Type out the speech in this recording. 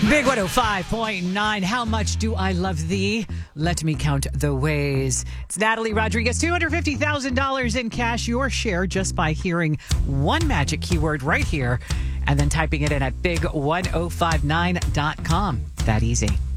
Big 105.9. How much do I love thee? Let me count the ways. It's Natalie Rodriguez. $250,000 in cash, your share, just by hearing one magic keyword right here and then typing it in at big1059.com. That easy.